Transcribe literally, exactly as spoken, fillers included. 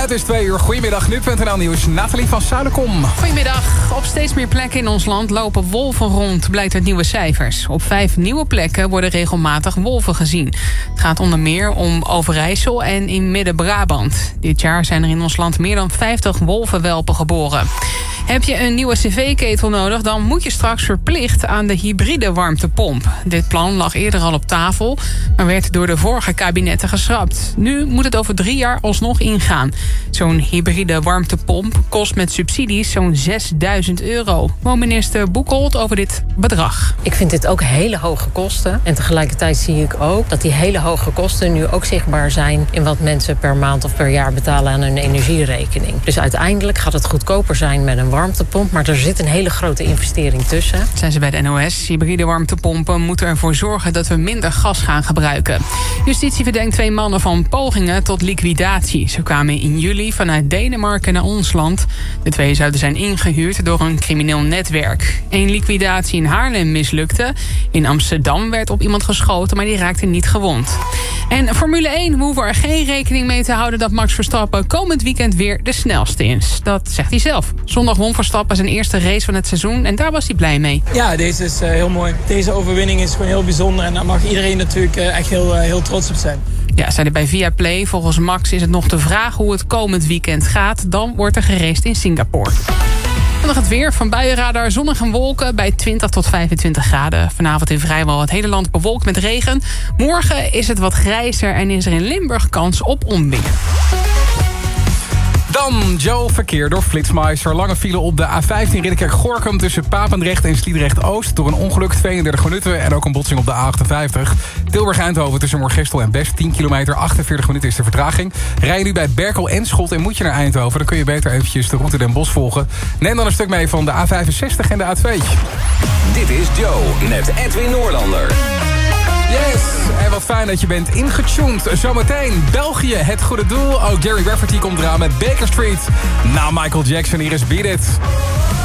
Het is twee uur. Goedemiddag, nu punt n l nieuws. Nathalie van Zuilenkom. Goedemiddag. Op steeds meer plekken in ons land lopen wolven rond, blijkt uit nieuwe cijfers. Op vijf nieuwe plekken worden regelmatig wolven gezien. Het gaat onder meer om Overijssel en in Midden-Brabant. Dit jaar zijn er in ons land meer dan vijftig wolvenwelpen geboren. Heb je een nieuwe cv-ketel nodig, dan moet je straks verplicht aan de hybride warmtepomp. Dit plan lag eerder al op tafel, maar werd door de vorige kabinetten geschrapt. Nu moet het over drie jaar alsnog ingaan. Zo'n hybride warmtepomp kost met subsidies zo'n zesduizend euro. Woonminister Boekholt over dit bedrag. Ik vind dit ook hele hoge kosten. En tegelijkertijd zie ik ook dat die hele hoge kosten nu ook zichtbaar zijn in wat mensen per maand of per jaar betalen aan hun energierekening. Dus uiteindelijk gaat het goedkoper zijn met een warmtepomp, maar er zit een hele grote investering tussen. Zijn ze bij de N O S. Hybride warmtepompen moeten ervoor zorgen dat we minder gas gaan gebruiken. Justitie verdenkt twee mannen van pogingen tot liquidatie. Ze kwamen in juli vanuit Denemarken naar ons land. De twee zouden zijn ingehuurd door een crimineel netwerk. Een liquidatie in Haarlem mislukte. In Amsterdam werd op iemand geschoten, maar die raakte niet gewond. En Formule één, we hoeven er geen rekening mee te houden dat Max Verstappen komend weekend weer de snelste is. Dat zegt hij zelf. Zondag won Verstappen zijn eerste race van het seizoen en daar was hij blij mee. Ja, deze is uh, heel mooi. Deze overwinning is gewoon heel bijzonder en daar mag iedereen natuurlijk uh, echt heel, uh, heel trots op zijn. Ja, zei hij bij Viaplay. Volgens Max is het nog de vraag hoe het komend weekend gaat. Dan wordt er geraced in Singapore. En dan het weer. Van buienradar, zonnig en wolken bij twintig tot vijfentwintig graden. Vanavond in vrijwel het hele land bewolkt met regen. Morgen is het wat grijzer en is er in Limburg kans op onweer. Dan Joe, verkeer door Flitsmeister. Lange file op de A vijftien Ridderkerk-Gorinchem tussen Papendrecht en Sliedrecht-Oost. Door een ongeluk tweeëndertig minuten en ook een botsing op de A achtenvijftig. Tilburg-Eindhoven tussen Moergestel en Best. tien kilometer, achtenveertig minuten is de vertraging. Rij je nu bij Berkel en Schot en moet je naar Eindhoven, dan kun je beter eventjes de route Den Bosch volgen. Neem dan een stuk mee van de A vijfenzestig en de A twee. Dit is Joe met Edwin Noorlander. Yes, en wat fijn dat je bent ingetuned. Zometeen België, het goede doel. Ook Gary Rafferty komt eraan met Baker Street. Na Michael Jackson, hier is Beat It.